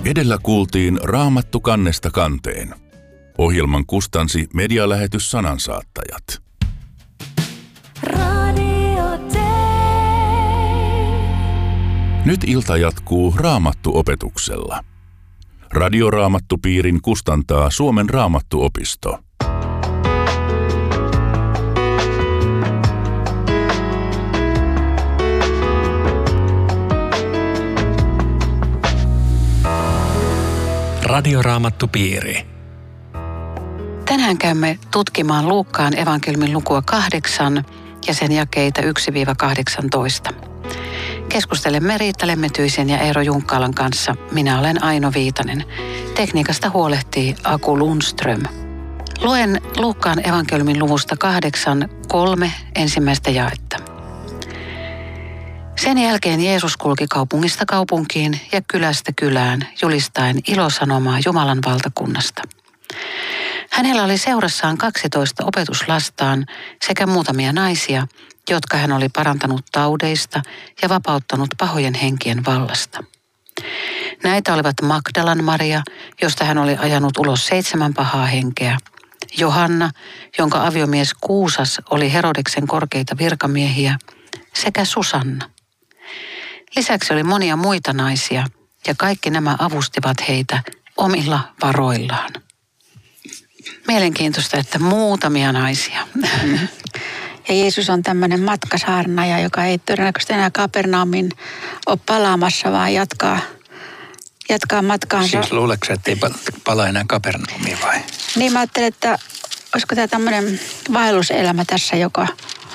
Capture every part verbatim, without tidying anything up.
Edellä kuultiin Raamattu kannesta kanteen. Ohjelman kustansi medialähetys Sanansaattajat. Nyt ilta jatkuu Raamattu-opetuksella. Radioraamattupiirin kustantaa Suomen Raamattuopisto. Radioraamattupiiri. Tänään käymme tutkimaan Luukkaan evankeliumin lukua kahdeksan ja sen jakeita yksi kahdeksantoista. Keskustelemme Riitta Lemmetyisen ja Eero Junkkaalan kanssa. Minä olen Aino Viitanen. Tekniikasta huolehtii Aku Lundström. Luen Luukkaan evankeliumin luvusta kahdeksan kolme ensimmäistä jaetta. Sen jälkeen Jeesus kulki kaupungista kaupunkiin ja kylästä kylään julistaen ilosanomaa Jumalan valtakunnasta. Hänellä oli seurassaan kaksitoista opetuslastaan sekä muutamia naisia, jotka hän oli parantanut taudeista ja vapauttanut pahojen henkien vallasta. Näitä olivat Magdalan Maria, josta hän oli ajanut ulos seitsemän pahaa henkeä, Johanna, jonka aviomies Kuusas oli Herodeksen korkeita virkamiehiä, sekä Susanna. Lisäksi oli monia muita naisia, ja kaikki nämä avustivat heitä omilla varoillaan. Mielenkiintoista, että muutamia naisia. Ja Jeesus on tämmöinen matkasaarnaaja, joka ei todennäköisesti enää Kapernaumin ole palaamassa, vaan jatkaa, jatkaa matkaansa. Siis luuletko, että ei palaa enää Kapernaumiin vai? Niin mä ajattelin, että olisiko tämä tämmöinen vaelluselämä tässä, joka,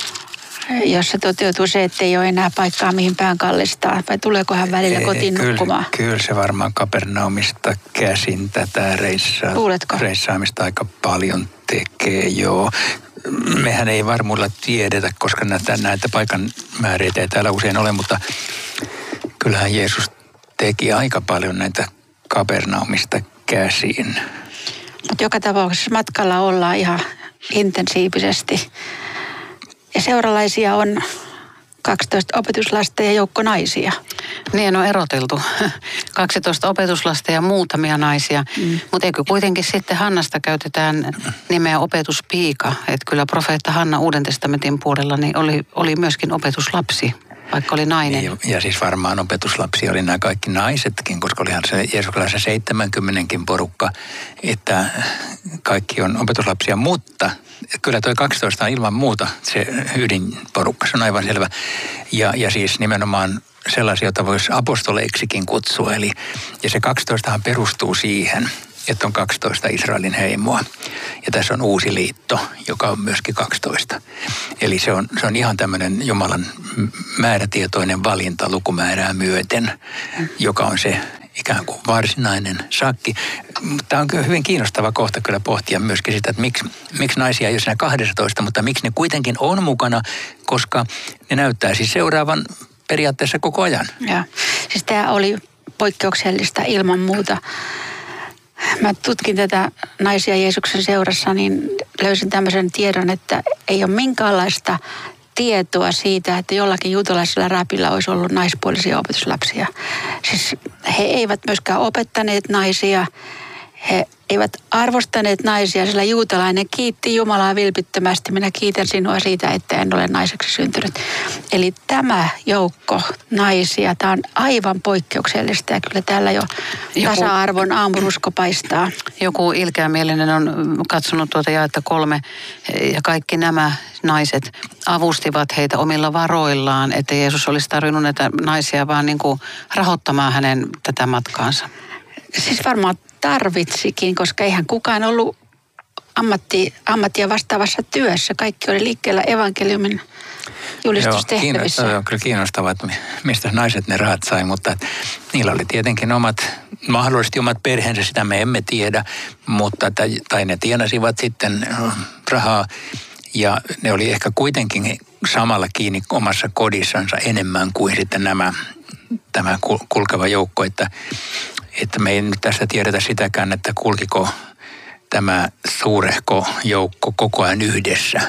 jossa toteutuu se, että ei ole enää paikkaa mihin pään kallistaa. Vai tuleeko hän välillä ei, kotiin kyllä, nukkumaan? Kyllä se varmaan Kapernaumista käsin tätä reissaa, reissaamista aika paljon tekee, joo. Mehän ei varmuudella tiedetä, koska näitä, näitä paikan määreitä ei täällä usein ole, mutta kyllähän Jeesus teki aika paljon näitä Kapernaumista käsin. Mutta joka tapauksessa matkalla ollaan ihan intensiivisesti. Ja seuralaisia on kaksitoista opetuslasta ja joukko naisia. Niin on eroteltu. kaksitoista opetuslasta ja muutamia naisia. Mm. Mutta eikö kuitenkin sitten Hannasta käytetään nimeä opetuspiika? Että kyllä profeetta Hanna Uuden testamentin puolella niin oli, oli myöskin opetuslapsi, vaikka oli nainen. Ja, ja siis varmaan opetuslapsi oli nämä kaikki naisetkin, koska olihan se Jeesuksella seitsemänkymmenenkin porukka, että kaikki on opetuslapsia, mutta kyllä toi kaksitoista on ilman muuta se ydinporukka, se on aivan selvä. Ja, ja siis nimenomaan sellaisia, joita voisi apostoleiksikin kutsua. Eli, ja se kaksitoistahan perustuu siihen, että on kaksitoista Israelin heimoa. Ja tässä on uusi liitto, joka on myöskin kaksitoista. Eli se on, se on ihan tämmöinen Jumalan määrätietoinen valinta lukumäärää myöten, joka on se ikään kuin varsinainen sakki. Tämä on kyllä hyvin kiinnostava kohta kyllä pohtia myöskin sitä, että miksi, miksi naisia ei ole siinä kahdessatoista, mutta miksi ne kuitenkin on mukana, koska ne näyttää siis seuraavan periaatteessa koko ajan. Ja, siis tämä oli poikkeuksellista ilman muuta. Mä tutkin tätä naisia Jeesuksen seurassa, niin löysin tämmöisen tiedon, että ei ole minkäänlaista tietoa siitä, että jollakin juutalaisella räpillä olisi ollut naispuolisia opetuslapsia. Siis he eivät myöskään opettaneet naisia, he eivät arvostaneet naisia, sillä juutalainen kiitti Jumalaa vilpittömästi. Minä kiitän sinua siitä, että en ole naiseksi syntynyt. Eli tämä joukko naisia, tämä on aivan poikkeuksellista ja kyllä täällä jo tasa-arvon aamurusko paistaa. Joku ilkeämielinen on katsonut tuota jaetta kolme ja kaikki nämä naiset avustivat heitä omilla varoillaan, että Jeesus olisi tarvinnut näitä naisia vaan niin kuin rahoittamaan hänen tätä matkaansa. Siis varmaan tarvitsikin, koska eihän kukaan ollut ammatti, ammattia vastaavassa työssä. Kaikki oli liikkeellä evankeliumin julistustehtävissä. Joo, on kyllä kiinnostavaa, että mistä naiset ne rahat sai, mutta niillä oli tietenkin omat, mahdollisesti omat perheensä, sitä me emme tiedä, mutta tai ne tienasivat sitten rahaa ja ne oli ehkä kuitenkin samalla kiinni omassa kodissansa enemmän kuin sitten nämä, tämä kulkeva joukko, että Että me ei nyt tässä tiedetä sitäkään, että kulkiko tämä suurehko joukko koko ajan yhdessä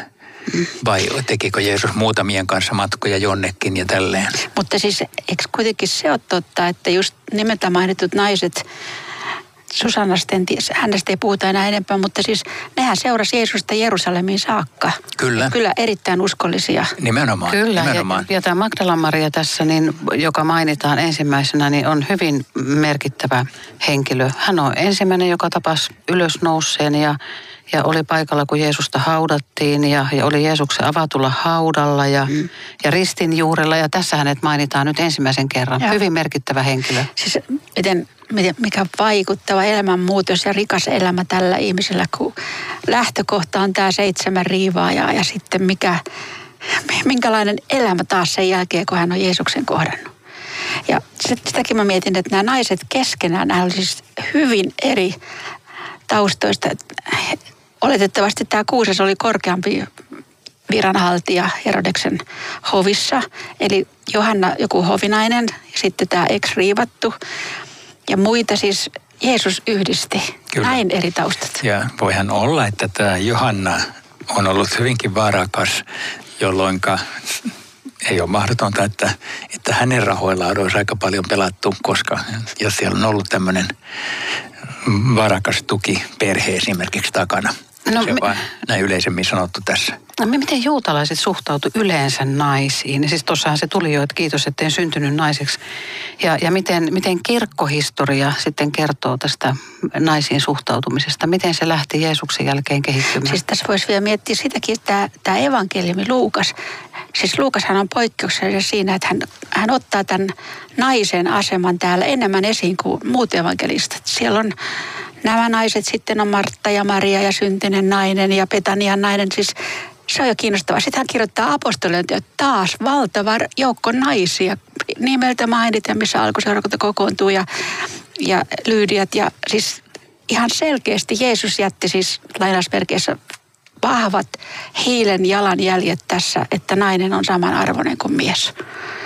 vai tekikö Jeesus muutamien kanssa matkoja jonnekin ja tälleen. Mutta siis eikö kuitenkin se ole totta, että just nimeltä mainitut naiset, Susannasta, hänestä ei puhuta enää enempää, mutta siis nehän seurasi Jeesusta Jerusalemiin saakka. Kyllä. Kyllä erittäin uskollisia. Nimenomaan. Kyllä, nimenomaan. ja, ja tämä Magdalan Maria tässä, niin, joka mainitaan ensimmäisenä, niin on hyvin merkittävä henkilö. Hän on ensimmäinen, joka tapasi ylösnouseen ja, ja oli paikalla, kun Jeesusta haudattiin ja, ja oli Jeesuksen avatulla haudalla ja, mm. ja ristin juurella. Ja tässä hänet mainitaan nyt ensimmäisen kerran. Ja. Hyvin merkittävä henkilö. Siis miten, mikä vaikuttava elämänmuutos ja rikas elämä tällä ihmisellä, kun lähtökohta on tämä seitsemän riivaa ja, ja sitten mikä, minkälainen elämä taas sen jälkeen, kun hän on Jeesuksen kohdannut. Ja sitäkin mä mietin, että nämä naiset keskenään, nämä oli siis hyvin eri taustoista. Oletettavasti tämä Kuuses oli korkeampi viranhaltija Herodeksen hovissa, eli Johanna joku hovinainen ja sitten tämä ex-riivattu ja muita siis Jeesus yhdisti. Kyllä. Näin eri taustat. Ja voihan olla, että tämä Johanna on ollut hyvinkin varakas, jolloinka ei ole mahdotonta, että, että hänen rahoillaan olisi aika paljon pelattu, koska jos siellä on ollut tämmöinen varakas tuki perhe esimerkiksi takana. No, se on me, vaan näin yleisemmin sanottu tässä. No, miten juutalaiset suhtautu yleensä naisiin? Siis tuossahan se tuli jo, että kiitos, ettei syntynyt naiseksi. Ja, ja miten, miten kirkkohistoria sitten kertoo tästä naisiin suhtautumisesta? Miten se lähti Jeesuksen jälkeen kehittymään? Siis tässä voisi vielä miettiä sitäkin, että tämä evankeliumi Luukas, siis Luukashan on poikkeuksellinen siinä, että hän, hän ottaa tämän naisen aseman täällä enemmän esiin kuin muut evankelistat. Siellä on nämä naiset, sitten on Martta ja Maria ja syntinen nainen ja Betanian nainen. Siis se on jo kiinnostavaa. Sitten hän kirjoittaa apostoliointia, että taas valtava joukko naisia nimeltä mainiten, missä alkuseurakunta kokoontuu ja, ja Lyydiat. Ja siis ihan selkeästi Jeesus jätti siis lainausmerkeissä vahvat hiilen jalanjäljet tässä, että nainen on samanarvoinen kuin mies.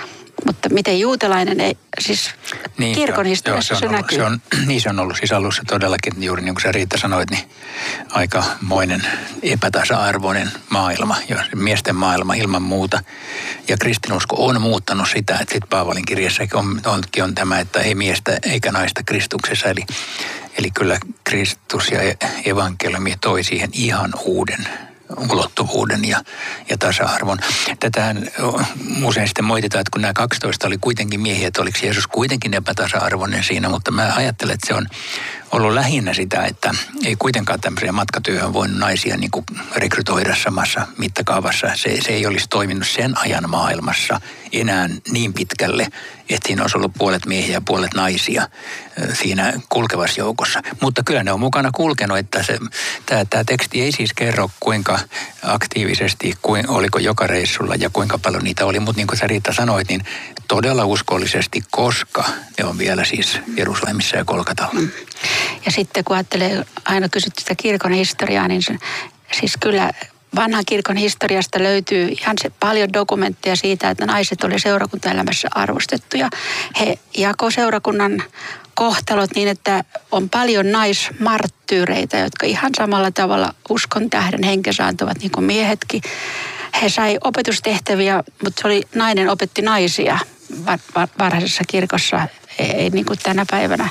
Mutta miten juutalainen ei, siis niin, kirkon historiassa se, se ollut, näkyy. Se on, niin se on ollut siis alussa todellakin, juuri niin kuin sä Riitta sanoit, niin aikamoinen epätasa-arvoinen maailma, miesten maailma ilman muuta. Ja kristinusko on muuttanut sitä, että sitten Paavalin kirjassakin on, onkin on tämä, että ei miestä eikä naista Kristuksessa. Eli, eli kyllä Kristus ja evankeliumi toi siihen ihan uuden ulottuvuuden ja, ja tasa-arvon. Tätähän usein sitten moititaan, että kun nämä kaksitoista oli kuitenkin miehiä, että oliko Jeesus kuitenkin epätasa-arvoinen siinä, mutta mä ajattelen, että se on ollut lähinnä sitä, että ei kuitenkaan tämmöisiä matkatyöhön voinut naisia niin kuin rekrytoida samassa mittakaavassa. Se, se ei olisi toiminut sen ajan maailmassa enää niin pitkälle, että siinä olisi ollut puolet miehiä ja puolet naisia siinä kulkevassa joukossa. Mutta kyllä ne on mukana kulkenut, että se, tämä, tämä teksti ei siis kerro kuinka aktiivisesti, kuin, oliko joka reissulla ja kuinka paljon niitä oli. Mutta niin kuin sä Riitta sanoit, niin todella uskollisesti, koska ne on vielä siis Jerusalemissa ja Kolkatalla. Ja sitten kun ajattelee, aina kysytty sitä kirkon historiaa, niin se, siis kyllä vanhan kirkon historiasta löytyy ihan se paljon dokumentteja siitä, että naiset oli seurakuntaelämässä arvostettuja. He jakoi seurakunnan kohtalot niin, että on paljon naismarttyyreitä, jotka ihan samalla tavalla uskon tähden henkensä antavat niin kuin miehetkin. He sai opetustehtäviä, mutta se oli, nainen opetti naisia var, var, varhaisessa kirkossa, ei, ei niin kuin tänä päivänä.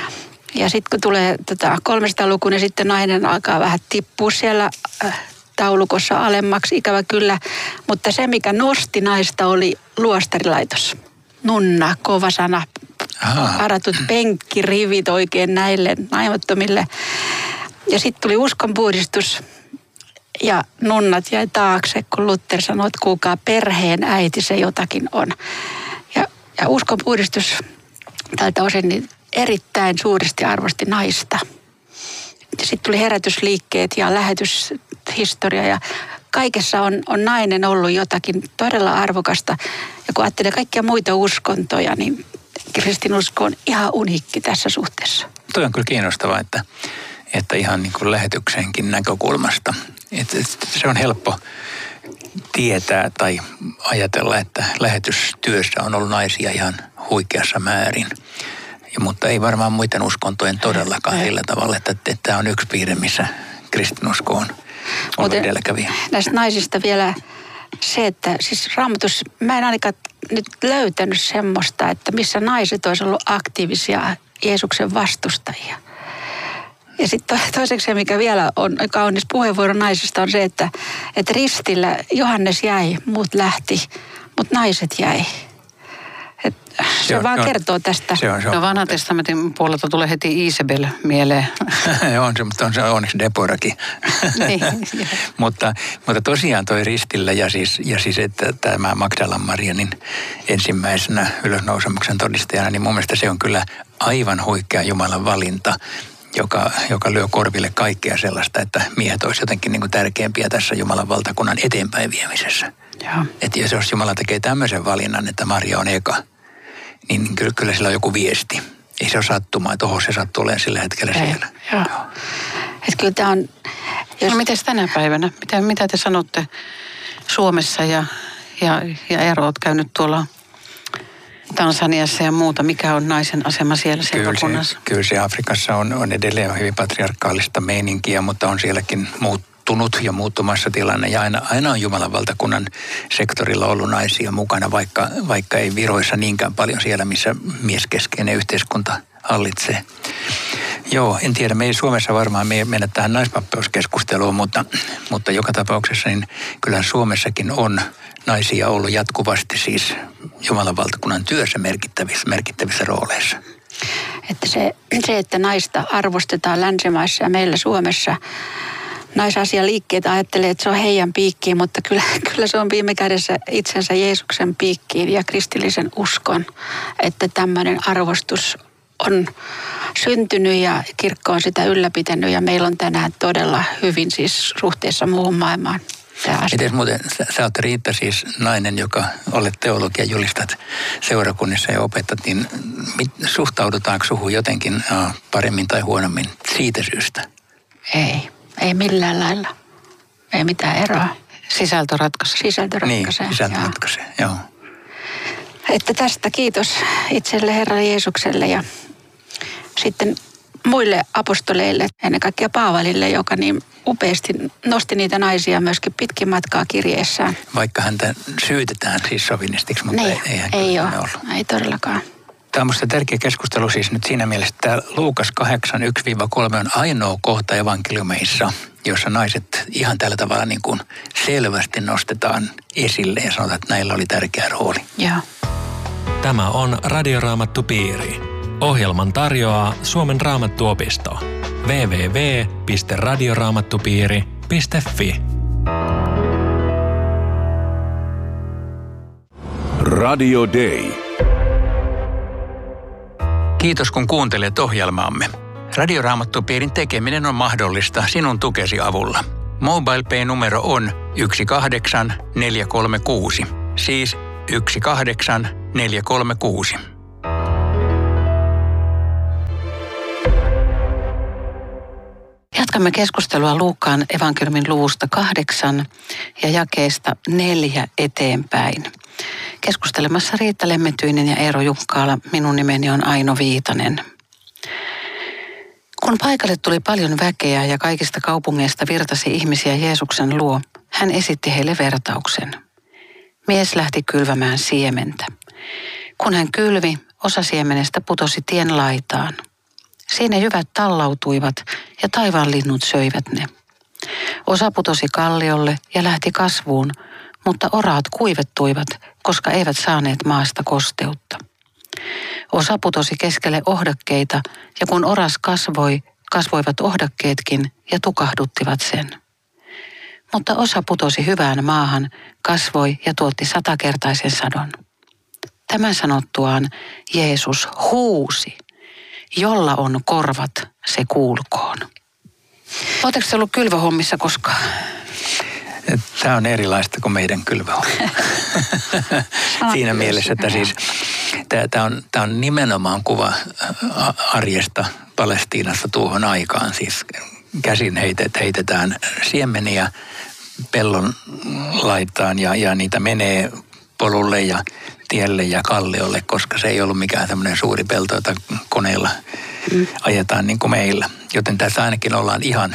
Ja sitten kun tulee tota, kolmesataa luku, niin sitten nainen alkaa vähän tippua siellä äh, taulukossa alemmaksi, ikävä kyllä. Mutta se, mikä nosti naista, oli luostarilaitos. Nunna, kova sana, varatut penkkirivit oikein näille naimattomille. Ja sitten tuli uskonpuhdistus ja nunnat jäi taakse, kun Luther sanoi, että kuulkaa perheen äiti se jotakin on. Ja, ja uskonpuhdistus tältä osin niin erittäin suuresti arvosti naista. Sitten tuli herätysliikkeet ja lähetyshistoria ja kaikessa on, on nainen ollut jotakin todella arvokasta. Ja kun ajattelee kaikkia muita uskontoja, niin kristinusko on ihan uniikki tässä suhteessa. Tuo on kyllä kiinnostavaa, että, että ihan niin kuin lähetyksenkin näkökulmasta. Että se on helppo tietää tai ajatella, että lähetystyössä on ollut naisia ihan huikeassa määrin. Ja, mutta ei varmaan muiden uskontojen todellakaan sillä tavalla, että, että tämä on yksi piirre, missä kristinusko on ollut edelläkävijä. Näistä naisista vielä se, että siis Raamatus, mä en ainakaan nyt löytänyt semmoista, että missä naiset olisi ollut aktiivisia Jeesuksen vastustajia. Ja sitten toiseksi, mikä vielä on kaunis puheenvuoro naisista, on se, että, että ristillä Johannes jäi, muut lähti, mutta naiset jäi. Et se, se on, vaan kertoo tästä. Se on, se on. No vanhan testamentin puolelta tulee heti Isabel mieleen. on se, mutta on se onneksi Deporakin. niin, mutta, mutta tosiaan toi ristillä ja siis, ja siis että tämä Magdalan Marianin ensimmäisenä ylösnousemuksen todistajana, niin mun mielestä se on kyllä aivan huikea Jumalan valinta, joka, joka lyö korville kaikkea sellaista, että miehet olisi jotenkin niin kuin tärkeämpiä tässä Jumalan valtakunnan eteenpäin viemisessä. Joo. Että jos Jumala tekee tämmöisen valinnan, että Maria on eka, niin kyllä, kyllä sillä on joku viesti. Ei se ole sattumaa, että oho, se sattuu olemaan sillä hetkellä Ei, siellä. Joo. Joo. Että kyllä tämä on... Jos... No miten tänä päivänä? Mitä, mitä te sanotte Suomessa ja, ja, ja Eero, olet käynyt tuolla Tansaniassa ja muuta. Mikä on naisen asema siellä seurakunnassa? Kyllä, kyllä se Afrikassa on, on edelleen hyvin patriarkaalista meininkiä, mutta on sielläkin muuttunut ja muuttumassa tilanne. Ja aina, aina on Jumalan valtakunnan sektorilla ollut naisia mukana, vaikka, vaikka ei viroissa niinkään paljon siellä, missä mieskeskeinen yhteiskunta hallitsee. Joo, en tiedä. Me ei Suomessa varmaan me mennä tähän naispapeuskeskusteluun, mutta, mutta joka tapauksessa niin kyllä Suomessakin on naisia ollut jatkuvasti siis Jumalan valtakunnan työssä merkittävissä, merkittävissä rooleissa. Että se, se, että naista arvostetaan länsimaissa ja meillä Suomessa naisasialiikkeet ajattelee, että se on heidän piikkiin, mutta kyllä, kyllä se on viime kädessä itsensä Jeesuksen piikkiin ja kristillisen uskon, että tämmöinen arvostus on syntynyt ja kirkko on sitä ylläpitänyt ja meillä on tänään todella hyvin siis suhteessa muuhun maailmaan. Miten muuten, sä, sä oot Riitta siis nainen, joka olet teologia julistat seurakunnissa ja opetat, niin mit, suhtaudutaanko suhun jotenkin uh, paremmin tai huonommin siitä syystä? Ei, ei millään lailla. Ei mitään eroa. Sisältö ratkaisee. Sisältö ratkaisee. Niin, sisältö ratkaisee, joo. Että tästä kiitos itselle Herra Jeesukselle ja sitten muille apostoleille, ennen kaikkea Paavalille, joka niin upeasti nosti niitä naisia myöskin pitkin matkaa kirjeessään. Vaikka häntä syytetään siis sovinistiksi, mutta niin, ei, ei, ei ole, ollut. Ei todellakaan. Tämä on minusta tärkeä keskustelu siis nyt siinä mielessä, että Luukas kahdeksan yksi kolme on ainoa kohta evankeliumeissa, jossa naiset ihan tällä tavalla niin kuin selvästi nostetaan esille ja sanotaan, että näillä oli tärkeä rooli. Joo. Tämä on Radioraamattupiiri. Ohjelman tarjoaa Suomen Raamattuopisto. double-u double-u double-u piste radioraamattupiiri piste fi Radio Day. Kiitos kun kuuntelet ohjelmaamme. Radioraamattupiirin tekeminen on mahdollista sinun tukesi avulla. MobilePay-numero on yksi kahdeksan neljä kolme kuusi, siis yksi kahdeksan neljä kolme kuusi. Jatkamme keskustelua Luukkaan evankeliumin luvusta kahdeksan ja jakeesta neljä eteenpäin. Keskustelemassa Riitta Lemmetyinen ja Eero Jukkaala. Minun nimeni on Aino Viitanen. Kun paikalle tuli paljon väkeä ja kaikista kaupungeista virtasi ihmisiä Jeesuksen luo, hän esitti heille vertauksen. Mies lähti kylvämään siementä. Kun hän kylvi, osa siemenestä putosi tien laitaan. Siinä jyvät tallautuivat ja taivaan linnut söivät ne. Osa putosi kalliolle ja lähti kasvuun, mutta oraat kuivettuivat, koska eivät saaneet maasta kosteutta. Osa putosi keskelle ohdakkeita, ja kun oras kasvoi, kasvoivat ohdakkeetkin ja tukahduttivat sen. Mutta osa putosi hyvään maahan, kasvoi ja tuotti satakertaisen sadon. Tämän sanottuaan Jeesus huusi, jolla on korvat, se kuulkoon. Oletteko te ollut kylvöhommissa koskaan? Tämä on erilaista kuin meidän kylvöhomma. Siinä mielessä, että siis tämä on, tämä on nimenomaan kuva arjesta Palestiinassa tuohon aikaan. Siis käsin heitet, heitetään siemeniä pellon laitaan ja, ja niitä menee polulle ja tielle ja kalliolle, koska se ei ollut mikään tämmöinen suuri pelto, jota koneella mm. ajetaan niin kuin meillä. Joten tässä ainakin ollaan ihan,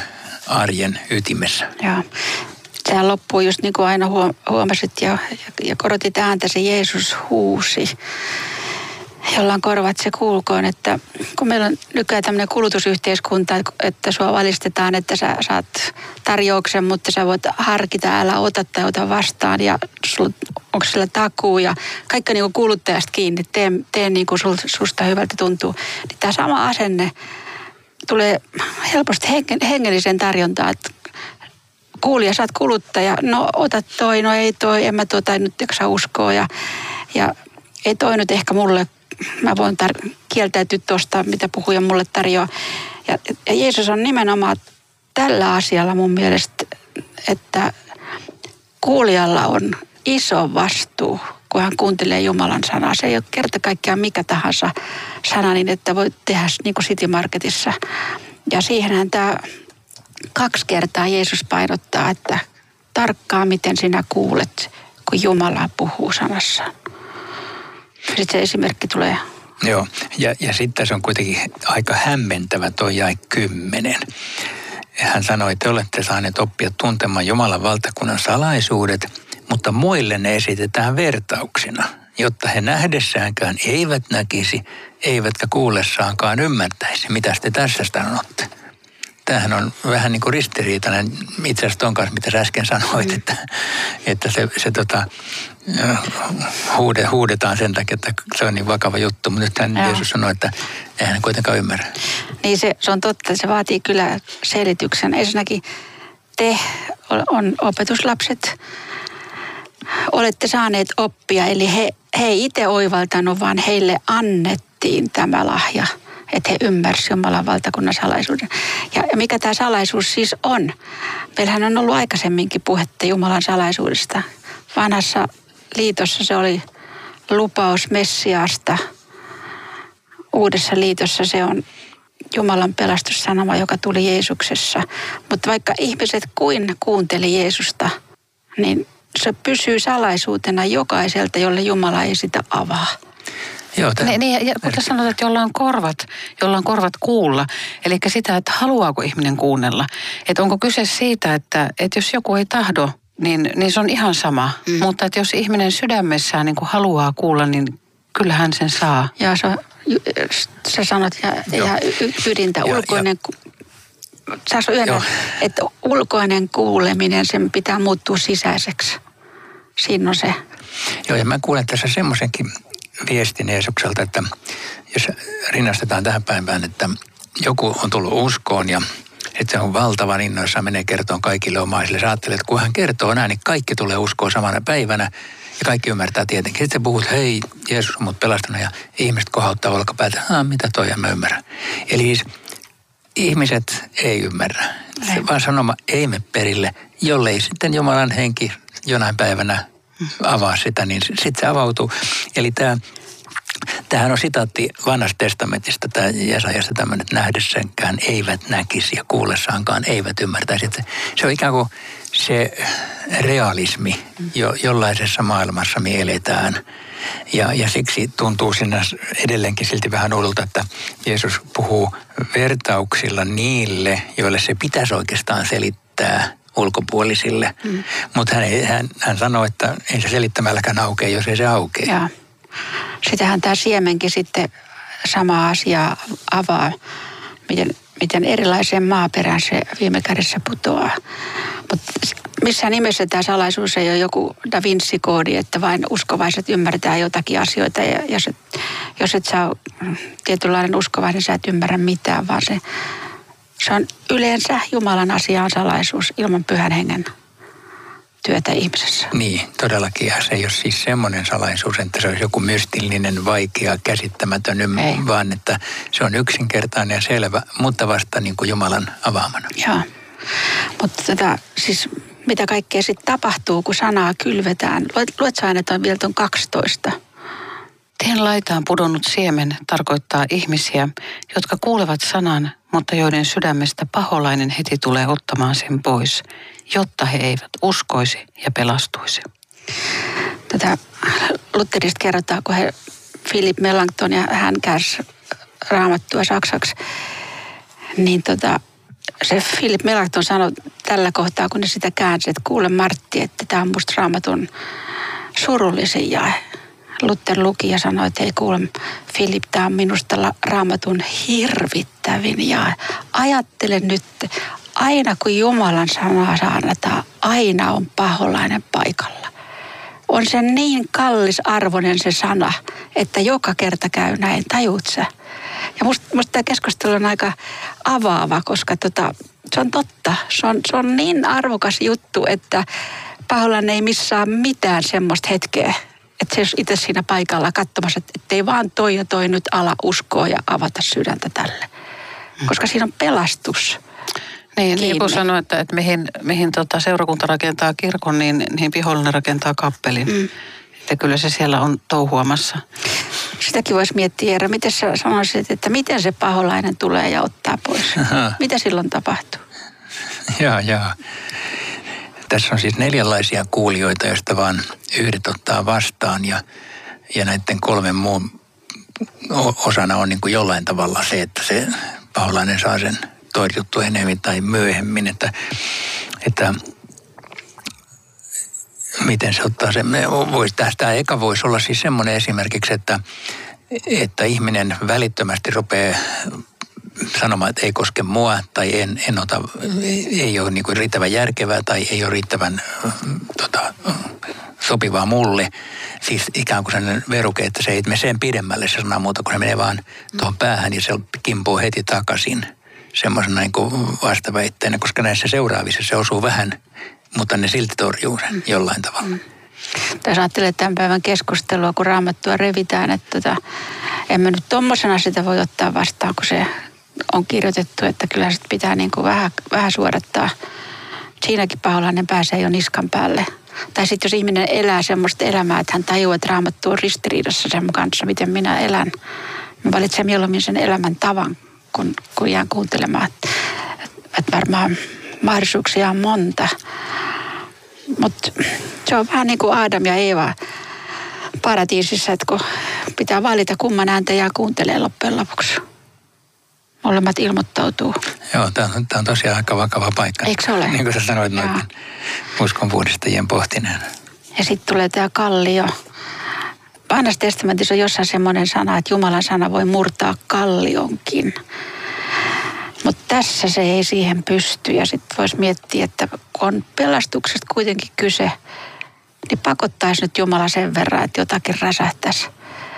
arjen ytimessä. Joo. Sehän loppuu just niin kuin aina huomasit ja, ja korotit ääntäsi, Jeesus huusi. Jolla on korvat se kuulkoon, että kun meillä on nykyään tämmöinen kulutusyhteiskunta, että sua valistetaan, että sä saat tarjouksen, mutta sä voit harkita, älä ota tai ota vastaan ja sul, onko sillä takuu ja kaikki niin kuin kuluttajasta kiinni, tee, tee niin kuin sul, susta hyvältä tuntuu. Niin tämä sama asenne tulee helposti hengellisen tarjontaan, että kuulija, sä oot kuluttaja, no ota toi, no ei toi, en mä tuota nyt jaksa uskoa ja, ja ei toi nyt ehkä mulle, mä voin tar- kieltäytyä tuosta, mitä puhuja mulle tarjoaa. Ja, ja Jeesus on nimenomaan tällä asialla mun mielestä, että kuulijalla on iso vastuu, kun hän kuuntelee Jumalan sanaa. Se ei ole kerta kaikkiaan mikä tahansa sana, niin että voi tehdä niin kuin City Marketissa. Ja siihenhän tämä kaksi kertaa Jeesus painottaa, että tarkkaa miten sinä kuulet, kun Jumala puhuu sanassaan. Sitten se esimerkki tulee. Joo, ja, ja sitten se on kuitenkin aika hämmentävä toi jae kymmenen. Hän sanoi, että te olette saaneet oppia tuntemaan Jumalan valtakunnan salaisuudet, mutta muille ne esitetään vertauksina, jotta he nähdessäänkään eivät näkisi, eivätkä kuullessaankaan ymmärtäisi. Mitä te tässä sanotte? Tämähän on vähän niin kuin ristiriitainen itse asiassa ton kanssa, mitä sä äsken sanoit, mm. että, että se, se tota, huude, huudetaan sen takia, että se on niin vakava juttu. Mutta nyt hän Jeesus sanoi, että eihän hän kuitenkaan ymmärrä. Niin se, se on totta, se vaatii kyllä selityksen. Ensinnäkin te on opetuslapset, olette saaneet oppia, eli he, he ei itse oivaltanut, vaan heille annettiin tämä lahja. Että he ymmärsivät Jumalan valtakunnan salaisuuden. Ja, ja mikä tämä salaisuus siis on? Meillähän on ollut aikaisemminkin puhetta Jumalan salaisuudesta. Vanhassa liitossa se oli lupaus Messiaasta. Uudessa liitossa se on Jumalan pelastussanoma, joka tuli Jeesuksessa. Mutta vaikka ihmiset kuin kuunteli Jeesusta, niin se pysyy salaisuutena jokaiselta, jolle Jumala ei sitä avaa. Joo, niin, niin, ja kuten sanotaan, että jolla on korvat, jolla on korvat kuulla. Eli sitä, että haluaako ihminen kuunnella. Että onko kyse siitä, että, että jos joku ei tahdo, niin, niin se on ihan sama. Mm. Mutta että jos ihminen sydämessään niin kuin haluaa kuulla, niin kyllähän sen saa. Ja se, sä sanot ja, ja ydintä, ulkoinen, saas yönnä, että ulkoinen kuuleminen, sen pitää muuttua sisäiseksi. Siinä on se. Joo, ja mä kuulen tässä semmoisenkin viestin Jeesukselta, että jos rinnastetaan tähän päivään, että joku on tullut uskoon ja että se on valtavan innoissaan, menee kertoon kaikille omaisille. Sä ajattelet, että kun hän kertoo näin, niin kaikki tulee uskoon samana päivänä ja kaikki ymmärtää tietenkin. Sitten puhut, hei, Jeesus on mut pelastanut ja ihmiset kohauttaa olkapäätä, haa, mitä toi, en mä ymmärrä. Eli siis ihmiset ei ymmärrä. Se vaan sanoma ei mene perille, jollei sitten Jumalan henki jonain päivänä avaa sitä, niin sitten se avautuu. Eli tämä, tämähän on sitaatti Vanhasta testamentista, tämä Jesajasta tämmöinen, että nähdessänkään eivät näkisi ja kuullessaankaan eivät ymmärtäisi. Se, se on ikään kuin se realismi, jo, jollaisessa maailmassa me eletään. Ja, ja siksi tuntuu sinne edelleenkin silti vähän oudolta, että Jeesus puhuu vertauksilla niille, joille se pitäisi oikeastaan selittää ulkopuolisille. Mm. Mutta hän, hän, hän sanoi, että ei se selittämälläkään aukea, jos ei se aukea. Joo. Sitähän tämä siemenkin sitten sama asia avaa, miten, miten erilaiseen maaperään se viime kädessä putoaa. Mutta missään nimessä tämä salaisuus ei ole joku Da Vinci-koodi, että vain uskovaiset ymmärtää jotakin asioita. Ja jos et, jos et saa tietynlainen uskovainen, sä et ymmärrä mitään, vaan se, se on yleensä Jumalan asiaan salaisuus ilman pyhän hengen työtä ihmisessä. Niin, todellakin. Ja se ei ole siis semmoinen salaisuus, että se olisi joku mystillinen, vaikea, käsittämätön, ei. Vaan että se on yksinkertainen ja selvä, mutta vasta niin kuin Jumalan avaamana. Joo, mutta tätä, siis mitä kaikkea sitten tapahtuu, kun sanaa kylvetään. Luet, luet sä aina tuon vielä tuon kaksitoista. Tien laitaan pudonnut siemen tarkoittaa ihmisiä, jotka kuulevat sanan, mutta joiden sydämestä paholainen heti tulee ottamaan sen pois, jotta he eivät uskoisi ja pelastuisi. Tätä Lutherista kerrotaan, kun he, Philip Melanchthon ja hän kärsi raamattua saksaksi, niin tota, se Philip Melanchthon sanoi tällä kohtaa, kun ne sitä käänsi, että kuule Martti, että tämä on musta Raamatun surullisin jae. Luther luki ja sanoi, että ei kuule Philip, tämä on minusta Raamatun hirvittävin jae. Ajattele nyt, aina kun Jumalan sanaa saarnataan, aina on paholainen paikalla. On se niin kallisarvoinen se sana, että joka kerta käy näin, tajuut sä? Ja musta, musta tämä keskustelu on aika avaava, koska tota, se on totta. Se on, se on niin arvokas juttu, että paholainen ei missään mitään semmoista hetkeä, että se olisi itse siinä paikalla katsomassa, että ei vaan toi ja toi nyt ala uskoa ja avata sydäntä tälle. Koska siinä on pelastus. Niin, joku sanoi, että, että mihin, mihin tota seurakunta rakentaa kirkon, niin, niin vihollinen rakentaa kappelin. Mm. Että kyllä se siellä on touhuamassa. Sitäkin voisi miettiä, Eera. Miten sä sanoisit, että miten se paholainen tulee ja ottaa pois? Aha. Mitä silloin tapahtuu? Joo, joo. Tässä on siis neljänlaisia kuulijoita, joista vaan yhdet ottaa vastaan. Ja, ja näiden kolmen muun osana on niin kuin jollain tavalla se, että se paholainen saa sen torjuttu enemmän tai myöhemmin, että, että miten se ottaa sen. Vois, tästä eka voisi olla siis semmoinen esimerkiksi, että, että ihminen välittömästi rupeaa sanomaan, että ei koske mua tai en, en ota, ei ole niin kuin riittävän järkevää tai ei ole riittävän tota, sopivaa mulle. Siis ikään kuin sellainen veruke, että se ei mene sen pidemmälle se sana muuta, kun se menee vaan tuohon päähän ja se kimpuu heti takaisin semmoisena niin kuin vastaväitteenä, koska näissä seuraavissa se osuu vähän, mutta ne silti torjuu sen jollain tavalla. Mm. Tässä ajattelee tämän päivän keskustelua, kun Raamattua revitään, että tota, emme nyt tommosena sitä voi ottaa vastaan, kun se on kirjoitettu, että kyllä sitä pitää niin kuin vähän, vähän suodattaa. Siinäkin paholainen pääsee jo niskan päälle. Tai sitten jos ihminen elää semmoista elämää, että hän tajuaa, että Raamattu on ristiriidassa sen kanssa, miten minä elän. Mä valitsen mieluummin sen elämän tavan, kun, kun jään kuuntelemaan. Että varmaan mahdollisuuksia on monta. Mutta se on vähän niin kuin Aadam ja Eeva paratiisissa, että kun pitää valita, kumman ääntä jää kuuntelee loppujen lopuksi. Molemmat ilmoittautuu. Joo, tämä on, on tosiaan aika vakava paikka. Eikö se ole? Niin kuin sä sanoit noiden uskonpuhdistajien pohtineen. Ja sitten tulee tämä kallio. Vanhassa testamentissa on jossain semmoinen sana, että Jumalan sana voi murtaa kallionkin. Mutta tässä se ei siihen pysty. Ja sitten voisi miettiä, että kun on pelastuksesta kuitenkin kyse, niin pakottaisi nyt Jumala sen verran, että jotakin räsähtäisi.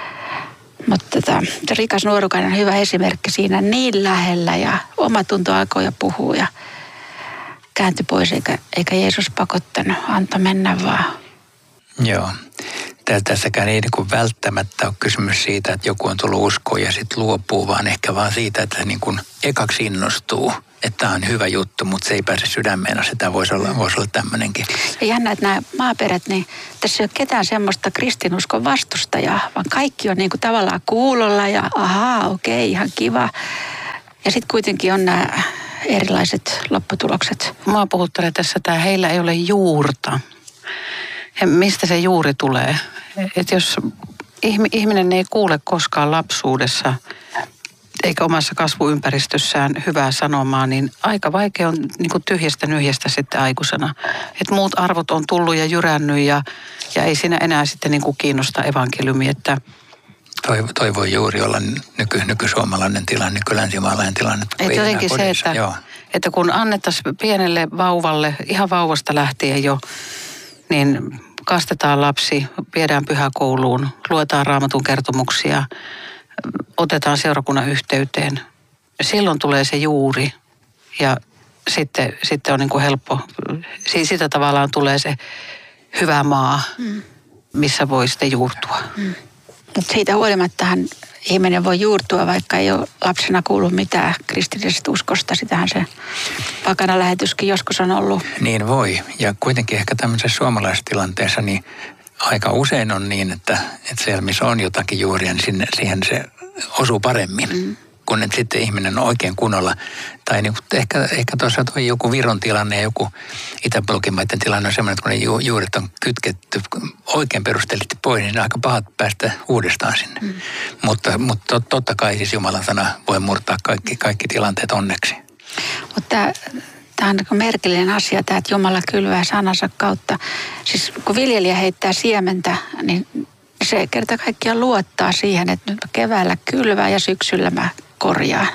Mutta tota, se rikas nuorukainen on hyvä esimerkki siinä niin lähellä ja omatunto alkoi jo puhua ja kääntyi pois, eikä, eikä Jeesus pakottanut, antoi mennä vaan. Joo. Tässäkään ei niin välttämättä ole kysymys siitä, että joku on tullut uskoon ja sitten luopuu, vaan ehkä vaan siitä, että niin kuin ekaksi innostuu, että tämä on hyvä juttu, mutta se ei pääse sydämeen. Sitä voisi olla, voisi olla tämmöinenkin. Ja jännä, että nämä maaperät, niin tässä ei ole ketään semmoista kristinuskon vastustajaa, vaan kaikki on niin kuin tavallaan kuulolla ja ahaa, okei, ihan kiva. Ja sitten kuitenkin on nämä erilaiset lopputulokset. Mua puhuttelee tässä, että heillä ei ole juurta. Ja mistä se juuri tulee? Että jos ihminen ei kuule koskaan lapsuudessa eikä omassa kasvuympäristössään hyvää sanomaa, niin aika vaikea on niin kuin tyhjästä nyhjästä sitten aikuisena. Että muut arvot on tullut ja jyrännyt ja, ja ei siinä enää sitten niin kuin kiinnosta evankeliumi. Että toi, toi voi juuri olla nyky, nykysuomalainen tilanne, nykylänsimaalainen tilanne. Että jotenkin se, että, että kun annettaisiin pienelle vauvalle, ihan vauvasta lähtien jo, niin kastetaan lapsi, viedään pyhäkouluun, luetaan Raamatun kertomuksia, otetaan seurakunnan yhteyteen. Silloin tulee se juuri ja sitten, sitten on niin kuin helppo, sitä tavallaan tulee se hyvä maa, missä voi sitten juurtua. Mm. Mutta siitä huolimattahan ihminen voi juurtua, vaikka ei ole lapsena kuullut mitään kristillisestä uskosta. Sitähän se pakana lähetyskin joskus on ollut. Niin voi. Ja kuitenkin ehkä tämmöisessä suomalaisessa tilanteessa niin aika usein on niin, että, että siellä missä on jotakin juuria, niin sinne, siihen se osuu paremmin. Mm. Kun et sitten ihminen on oikein kunnolla. Tai niin ehkä, ehkä tuossa toi joku Viron tilanne ja joku Itä-Blogimaiden tilanne on semmoinen, että kun ne ju, juuret on kytketty oikein perusteellisesti pois, niin on aika pahat päästä uudestaan sinne. Mm. Mutta, mutta totta kai siis Jumalan sana voi murtaa kaikki, kaikki tilanteet onneksi. Mutta tämä on niin merkillinen asia, tämä, että Jumala kylvää sanansa kautta. Siis kun viljelijä heittää siementä, niin se kerta kaikkiaan luottaa siihen, että nyt keväällä kylvää ja syksyllä mä korjaan.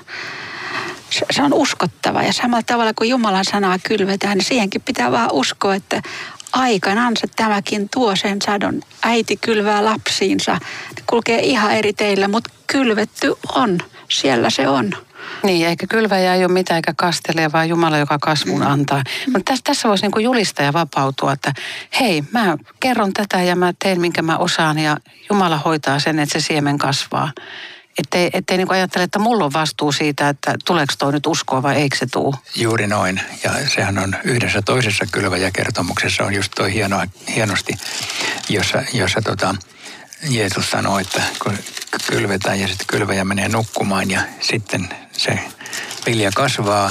Se on uskottava ja samalla tavalla kuin Jumalan sanaa kylvetään, niin siihenkin pitää vaan uskoa, että aikanaan se tämäkin tuo sen sadon. Äiti kylvää lapsiinsa. Ne kulkee ihan eri teillä, mutta kylvetty on. Siellä se on. Niin, eikä kylväjä ei ole mitään eikä kastelee, vaan Jumala, joka kasvun mm. antaa. Mutta tässä, tässä voisi niinku julistaa ja vapautua, että hei, mä kerron tätä ja mä teen minkä mä osaan ja Jumala hoitaa sen, että se siemen kasvaa. Ettei, ettei niinku ajattele, että mulla on vastuu siitä, että tuleeko toi nyt uskoa vai eikö se tuu. Juuri noin. Ja sehän on yhdessä toisessa kylväjäkertomuksessa on just toi hieno, hienosti, jossa, jossa tota, Jeesus sanoo, että kun kylvetään ja sitten kylväjä menee nukkumaan ja sitten se vilja kasvaa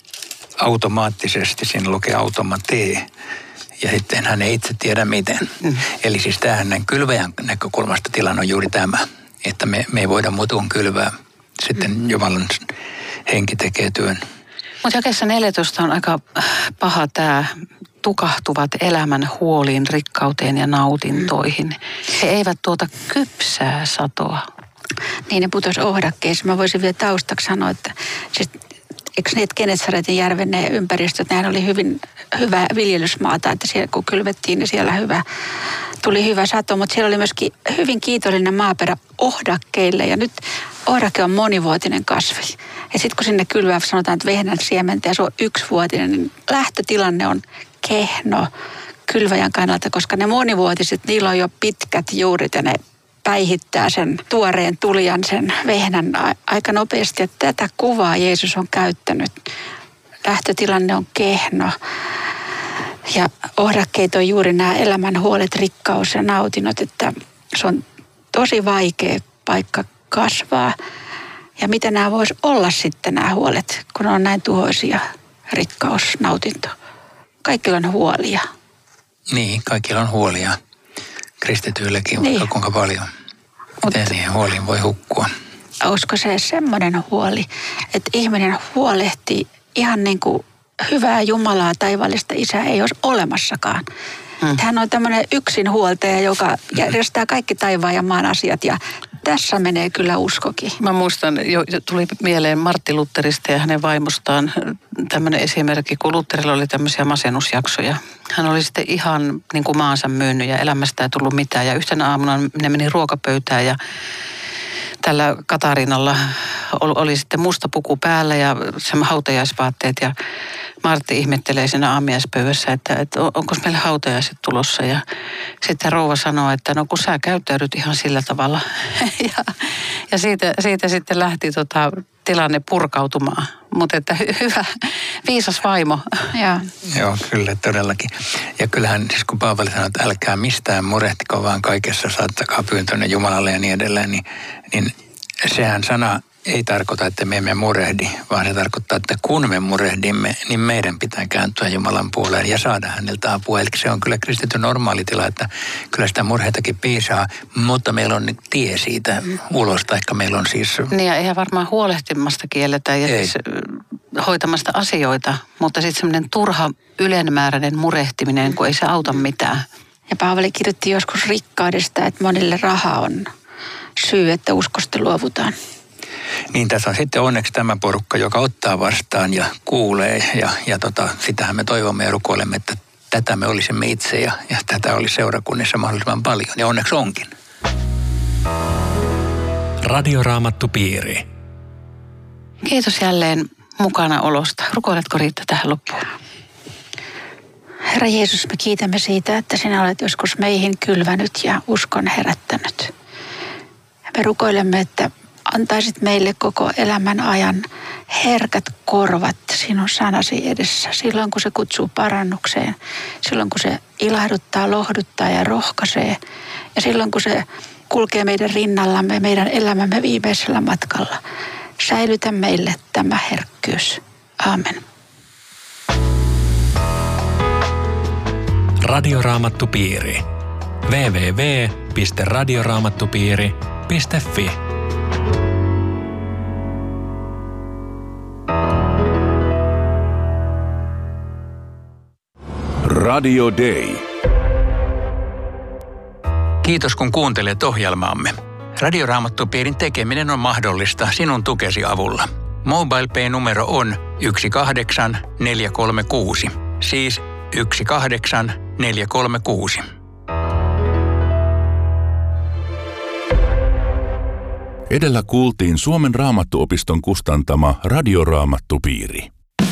automaattisesti, siinä lukee automatee. Ja sitten hän ei itse tiedä miten. Mm. Eli siis tämähän kylväjän näkökulmasta tilanne on juuri tämä, että me, me ei voida muuta kuin kylvää. Sitten mm. Jumalan henki tekee työn. Mutta jakeessa neljätoista on aika paha tämä tukahtuvat elämän huoliin, rikkauteen ja nautintoihin. He eivät tuota kypsää satoa. Niin ne putosi ohdakkeissa. Mä voisin vielä taustaksi sanoa, että siis, eikö ne Genesaretin järven ne ympäristöt, nehän oli hyvin hyvä viljelysmaata, että siellä kun kylvettiin, niin siellä hyvä, tuli hyvä sato, mutta siellä oli myöskin hyvin kiitollinen maaperä ohdakkeille ja nyt ohdake on monivuotinen kasvi. Ja sitten kun sinne kylvää, sanotaan, että vehnän siementä ja se on yksivuotinen, niin lähtötilanne on kehno kylväjän kannalta, koska ne monivuotiset, niillä on jo pitkät juurit ja ne päihittää sen tuoreen tulijan, sen vehnän aika nopeasti. Ja tätä kuvaa Jeesus on käyttänyt. Lähtötilanne on kehno. Ja ohdakkeet on juuri nämä elämän huolet, rikkaus ja nautinnot, että se on tosi vaikea paikka kasvaa. Ja mitä nämä vois olla sitten nämä huolet, kun on näin tuhoisia, rikkaus, nautinto. Kaikilla on huolia. Niin, kaikilla on huolia. Kristityilläkin niin. Vaikka kuinka paljon. Miten Mut, niihin huoliin voi hukkua? Olisiko se semmoinen huoli, että ihminen huolehtii ihan niin kuin hyvää Jumalaa, taivaallista Isää ei olisi olemassakaan. Hmm. Hän on tämmöinen yksinhuoltaja, joka järjestää kaikki taivaan ja maan asiat ja tässä menee kyllä uskokin. Mä muistan, jo, tuli mieleen Martti Lutterista ja hänen vaimostaan tämmöinen esimerkki, kun Lutterilla oli tämmöisiä masennusjaksoja. Hän oli sitten ihan niin kuin maansa myynyt ja elämästä ei tullut mitään ja yhtenä aamuna ne meni ruokapöytään ja tällä Katarinalla oli sitten musta puku päällä ja hautajaisvaatteet ja Martti ihmettelee siinä aamiaispöydässä, että, että onko meillä hautajaiset tulossa ja sitten rouva sanoo, että no kun sä käyttäydyt ihan sillä tavalla ja, ja siitä, siitä sitten lähti tota, tilanne purkautumaan, mutta että hyvä, viisas vaimo. Ja. Joo, kyllä todellakin. Ja kyllähän siis kun Paavali sanoo, että älkää mistään murehtiko, vaan kaikessa saattakaa pyyntönne Jumalalle ja niin edelleen, niin, niin sehän sana ei tarkoita, että me emme murehdi, vaan se tarkoittaa, että kun me murehdimme, niin meidän pitää kääntyä Jumalan puoleen ja saada häneltä apua. Eli se on kyllä kristityn normaali tila, että kyllä sitä murheitakin piisaa, mutta meillä on tie siitä ulos, taikka meillä on siis... Niin ja eihän varmaan huolehtimasta kielletä ja siis hoitamasta asioita, mutta sitten semmoinen turha ylenmääräinen murehtiminen, kun ei se auta mitään. Ja Paavali kirjoitti joskus rikkaudesta, että monille raha on syy, että uskosta luovutaan. Niin tässä on sitten onneksi tämä porukka, joka ottaa vastaan ja kuulee ja, ja tota, sitähän me toivomme ja rukoilemme, että tätä me olisimme itse ja, ja tätä olisi seurakunnissa mahdollisimman paljon ja onneksi onkin. Radioraamattupiiri. Kiitos jälleen mukana olosta. Rukoiletko Riitta tähän loppuun? Herra Jeesus, me kiitämme siitä, että sinä olet joskus meihin kylvänyt ja uskon herättänyt. Me rukoilemme, että antaisit meille koko elämän ajan herkät korvat sinun sanasi edessä. Silloin kun se kutsuu parannukseen, silloin kun se ilahduttaa, lohduttaa ja rohkaisee. Ja silloin kun se kulkee meidän rinnallamme, meidän elämämme viimeisellä matkalla. Säilytä meille tämä herkkyys. Aamen. Radioraamattupiiri. double-u double-u double-u piste radioraamattupiiri piste fi Radio Day. Kiitos kun kuuntelet ohjelmaamme. Radioraamattupiirin tekeminen on mahdollista sinun tukesi avulla. MobilePay-numero on yksi kahdeksan neljä kolme kuusi, siis yksi kahdeksan neljä kolme kuusi. Edellä kuultiin Suomen Raamattuopiston kustantama Radioraamattupiiri.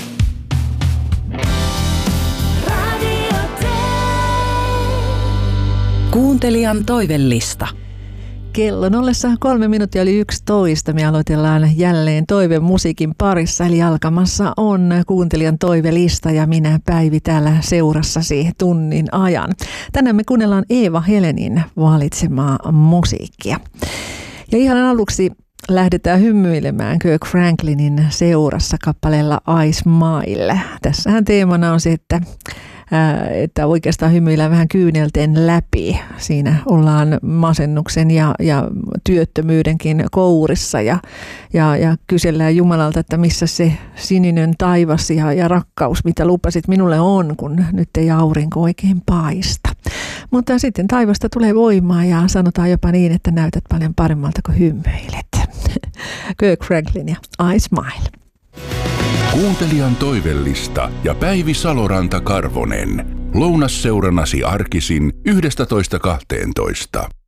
Kuuntelijan toivellista. Kello ollessa kolme minuuttia yli yksitoista. Me aloitellaan jälleen toivemusiikin parissa, eli alkamassa on kuuntelijan toivelista ja minä Päivi täällä seurassasi tunnin ajan. Tänään me kuunnellaan Eeva Helenin valitsemaa musiikkia. Ja ihan aluksi lähdetään hymyilemään Kirk Franklinin seurassa kappaleella I Smile. Tässähän teemana on se, että että oikeastaan hymyillään vähän kyynelten läpi. Siinä ollaan masennuksen ja, ja työttömyydenkin kourissa ja, ja, ja kysellään Jumalalta, että missä se sininen taivas ja, ja rakkaus, mitä lupasit minulle on, kun nyt ei aurinko oikein paista. Mutta sitten taivasta tulee voimaa ja sanotaan jopa niin, että näytät paljon paremmalta kuin hymyilet. Kirk Franklin ja I Smile. Kuuntelijan toivellista ja Päivi Saloranta Karvonen. Lounasseuranasi arkisin yhdestätoista kahteentoista.